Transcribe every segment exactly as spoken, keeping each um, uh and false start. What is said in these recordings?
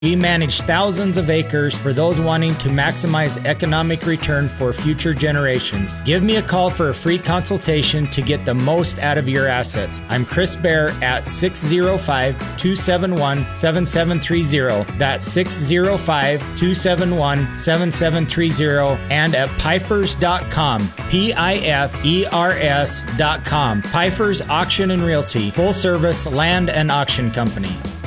We manage thousands of acres for those wanting to maximize economic return for future generations. Give me a call for a free consultation to get the most out of your assets. I'm Chris Bear at six oh five, two seven one, seven seven three oh. That's six oh five, two seven one, seven seven three oh and at pifers dot com. P I F E R S dot com. Pifers Auction and Realty, full service land and auction company.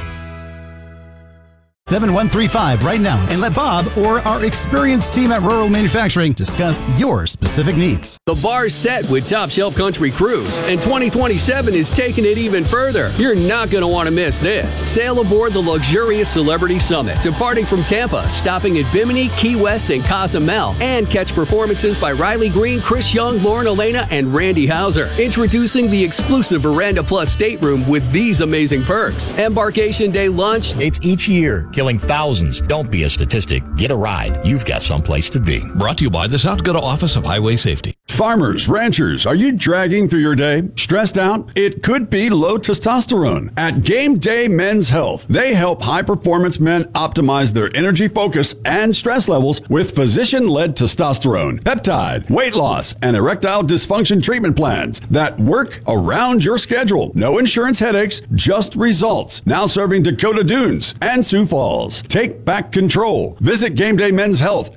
seven one three five right now and let Bob or our experienced team at Rural Manufacturing discuss your specific needs. The bar's set with Top Shelf Country Cruise, and twenty twenty-seven is taking it even further. You're not going to want to miss this. Sail aboard the luxurious Celebrity Summit, departing from Tampa, stopping at Bimini, Key West, and Cozumel, and catch performances by Riley Green, Chris Young, Lauren Elena, and Randy Hauser. Introducing the exclusive Veranda Plus stateroom with these amazing perks. Embarkation Day lunch. It's each year. Killing thousands. Don't be a statistic. Get a ride. You've got someplace to be. Brought to you by the South Dakota Office of Highway Safety. Farmers, ranchers, are you dragging through your day? Stressed out? It could be low testosterone. At Game Day Men's Health, they help high-performance men optimize their energy focus and stress levels with physician-led testosterone, peptide, weight loss, and erectile dysfunction treatment plans that work around your schedule. No insurance headaches, just results. Now serving Dakota Dunes and Sioux Falls. Take back control. Visit Game Day Men's Health